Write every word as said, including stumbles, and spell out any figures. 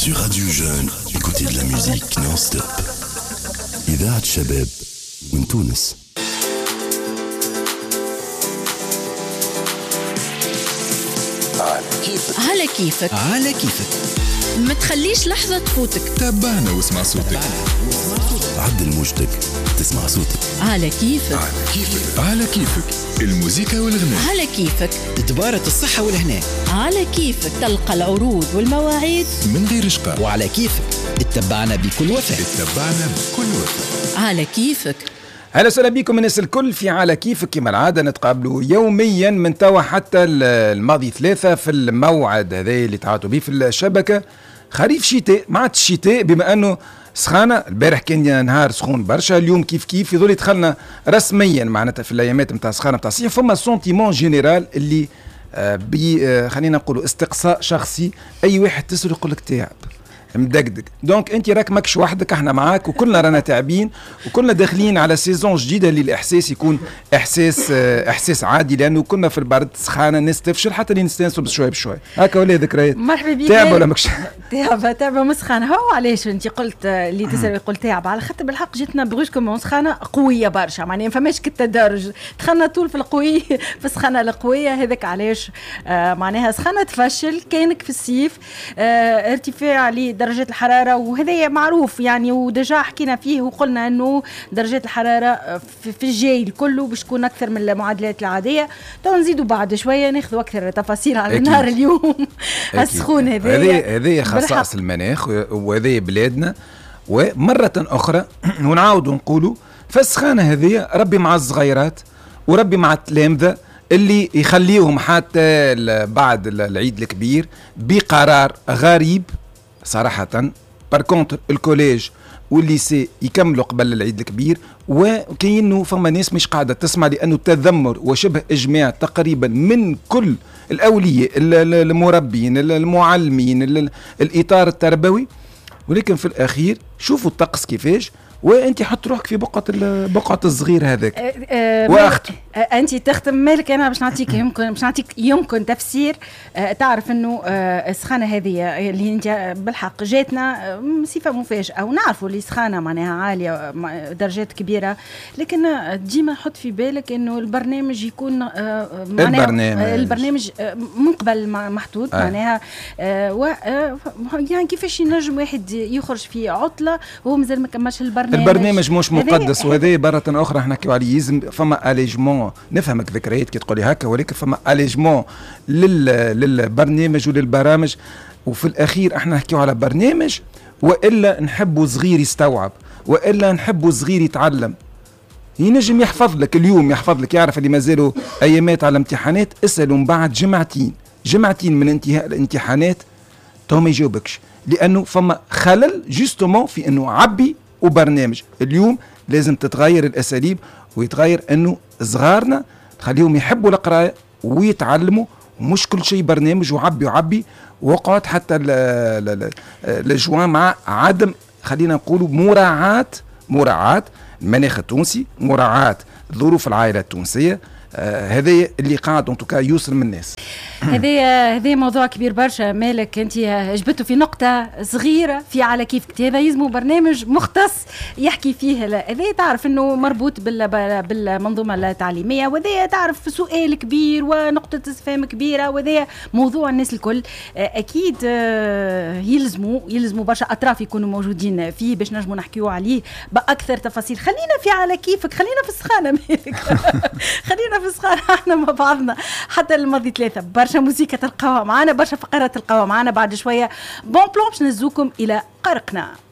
Sur Radio Jeune, écoutez de la musique non-stop. إذاعة شباب من تونس. على كيفك. على كيفك. على كيفك. ما تخليش لحظة تفوتك. تابعنا واسمع صوتك. عدل موجتك تسمع صوتك. على كيفك. على كيفك. على كيفك. الموسيقى والغناء. على كيفك. تبارك الصحة والهناء. على كيفك. تلقى العروض والمواعيد من غير إشقاء. وعلى كيفك. اتبعنا بكل وفاء. اتبعنا بكل وفاء. على كيفك. اهلا وسهلا بكم الناس الكل في على كيفك. كما العاده نتقابلوا يوميا من توا حتى الماضي ثلاثه في الموعد هذا اللي تعاطوا به في الشبكه. خريف شتاء ما عادش شتاء بما انه سخانه. البارح كان نهار سخون برشا، اليوم كيف كيف يظل دخلنا رسميا معناتها في الايامات نتاع سخانه نتاع الصيف. فما سونتيمون جينيرال اللي آه بي آه خلينا نقولوا استقصاء شخصي. اي واحد تسأل يقول لك تعب مدقدق. دونك انت راك ماكش وحدك، احنا معاك وكلنا رانا تعبين وكلنا داخلين على سيزون جديده اللي الاحساس يكون احساس اه احساس عادي، لانه كنا في البرد سخانه الناس تفشل حتى اللي نستانسوا بشوي بشوي هكا. ولا ذكريات مرحبا بك. تعب ولا ماكش تعب تعب مسخانه. هو علاش انت قلت اللي تسال يقول تعب؟ على خاطر بالحق جاتنا بغوشكم سخانه قويه برشا، معناها ما فماش كالتدرج. دخلنا طول في القوي في السخانه القويه هذاك. علاش آه معناها سخانه تفشل كانك في الصيف. آه ارتفاع لي درجات الحرارة، وهذا معروف يعني، ودجا حكينا فيه وقلنا أنه درجات الحرارة في الجاي كله باش تكون أكثر من المعادلات العادية. تو نزيدوا بعد شوية ناخذوا أكثر تفاصيل على نهار اليوم السخون هذا. هذه خصائص المناخ وهذه بلادنا. ومرة أخرى ونعاودوا نقولوا فالسخانة هذه ربي مع الصغيرات وربي مع التلامذة اللي يخليهم حتى بعد العيد الكبير بقرار غريب صراحة. باركونتر الكوليج والليسي يكملوا قبل العيد الكبير، وكأنه فما ناس مش قاعدة تسمع، لأنه تذمر وشبه إجماع تقريبا من كل الأولياء المربين المعلمين الإطار التربوي. ولكن في الأخير شوفوا الطقس كيفاش، وانت حط روحك في بقعه بقعه الصغير هذاك. أه أه واختم أه انت تختم مالك. انا باش نعطيك يمكن باش نعطيك يمكن تفسير. أه تعرف انه أه السخانه هذه اللي انت بالحق جاتنا صفه مفاجاه، ونعرفوا اللي سخانه معناها عاليه درجات كبيره، لكن ديما حط في بالك انه البرنامج يكون أه معناها البرنامج, البرنامج من قبل محدود. أه. معناها أه و يعني كيفاش ينجم واحد يخرج في عطله وهو مازال ما كملش البرنامج. البرنامج مش مقدس. وهذا مرة أخرى احنا نحكيو عليه. يلزم فما أليجمون. نفهمك ذكريات كي تقولي هكا، ولكن فما أليجمون لل... للبرنامج وللبرامج. وفي الأخير احنا نحكيو على برنامج، وإلا نحبوا صغير يستوعب، وإلا نحبوا صغير يتعلم. ينجم يحفظ لك اليوم، يحفظ لك، يعرف اللي مازالوا أيامات على الامتحانات. اسألوا من بعد جمعتين جمعتين من انتهاء الامتحانات تو ما يجاوبكش، لأنه فما خلل جوستومون في أنه عبي وبرنامج. اليوم لازم تتغير الأساليب ويتغير أنه صغارنا تخليهم يحبوا القراءة ويتعلموا، ومش كل شيء برنامج وعبي وعبي. وقعت حتى الجوان مع عدم خلينا نقولوا مراعاة مراعاة المناخ التونسي، مراعاة ظروف العائلة التونسية. آه هذا اللي قاعد انتوكا يوصل من الناس. هذا هذا موضوع كبير برشا. مالك انت جبته في نقطه صغيره في على كيفك. هذا يلزمو برنامج مختص يحكي فيه. هذا تعرف انه مربوط بالمنظومه التعليميه، وهذا تعرف سؤال كبير ونقطه استفهام كبيره، وهذا موضوع الناس الكل. اكيد يلزمو يلزمو برشا اطراف يكونوا موجودين فيه باش نجموا نحكيو عليه باكثر تفاصيل. خلينا في على كيفك، خلينا في السخانه. مالك خلينا في السخانه احنا مع بعضنا حتى الماضي ثلاثه. برشا موسيقى تلقاوها معنا، برشا فقرات تلقاوها معنا. بعد شويه بون بلون باش نهزوكم الى قرقنا.